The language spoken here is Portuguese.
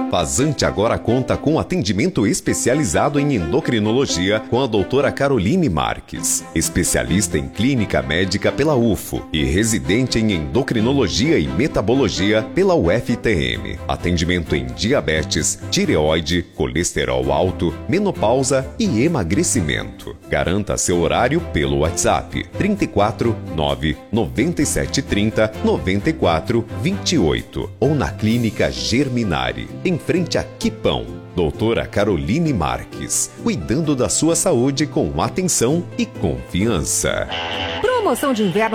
Vazante agora conta com atendimento especializado em endocrinologia com a doutora Caroline Marques, especialista em clínica médica pela UFO e residente em endocrinologia e metabologia pela UFTM. Atendimento em diabetes, tireoide, colesterol alto, menopausa e emagrecimento. Garanta seu horário pelo WhatsApp 34 9 97 30 94 28 ou na Clínica Germinari, em frente a Quipão. Doutora Caroline Marques, cuidando da sua saúde com atenção e confiança. Promoção de inverno